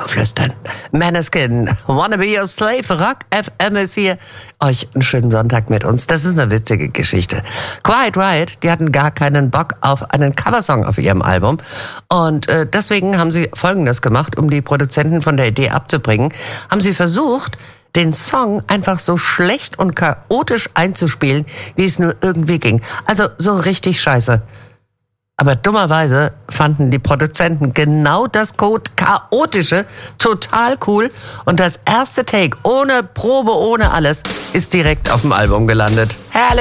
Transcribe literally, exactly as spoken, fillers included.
flüstern. Maneskin, Wanna Be Your Slave, Rock F M ist hier. Euch einen schönen Sonntag mit uns. Das ist eine witzige Geschichte. Quiet Riot, die hatten gar keinen Bock auf einen Coversong auf ihrem Album. Und äh, deswegen haben sie Folgendes gemacht, um die Produzenten von der Idee abzubringen. Haben sie versucht, den Song einfach so schlecht und chaotisch einzuspielen, wie es nur irgendwie ging. Also so richtig scheiße. Aber dummerweise fanden die Produzenten genau das Code Chaotische total cool. Und das erste Take, ohne Probe, ohne alles, ist direkt auf dem Album gelandet. Herrlich!